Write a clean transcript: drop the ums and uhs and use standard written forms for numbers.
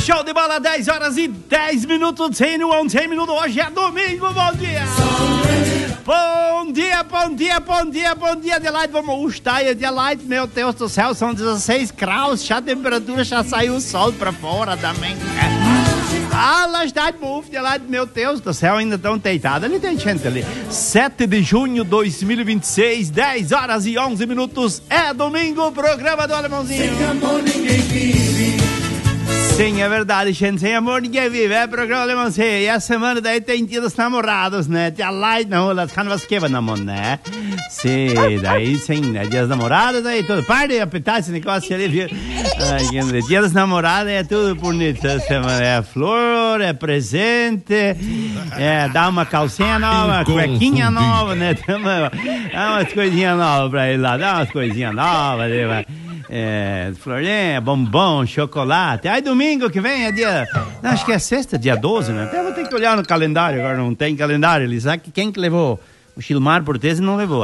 Show de bola, 10 horas e 10 minutos, 100 minutos, hoje é domingo, bom dia! Bom dia, bom dia, bom dia, bom dia, Adelaide, vamos gostar, Adelaide, meu Deus do céu, são 16 graus, já a temperatura, já saiu o sol pra fora também. Lá está de move, Adelaide, meu Deus do céu, ainda estão deitados, ali tem gente ali. 7 de junho de 2026, 10 horas e 11 minutos, é domingo, programa do Alemãozinho. Sem amor ninguém vive. Sim, é verdade, gente, sem amor ninguém vive, é programa Alemãozinho. E a semana daí tem dia dos namorados, né? Adelaide, não, das kan was geben, né? Sim, daí sim, né? Dia dos namorados, aí tudo. Para de apertar esse negócio ali, viu? Dia dos namorados é tudo bonito. Essa semana é flor, é presente, dá uma calcinha nova, uma cuequinha nova, né? Dá umas coisinhas novas pra ele lá, dá umas coisinhas novas, né? Florinha, bombom, chocolate. Aí domingo que vem é dia, não, acho que é sexta, dia 12, né? Até vou ter que olhar no calendário, agora não tem calendário. Ele sabe que quem que levou o Gilmar Portese não levou.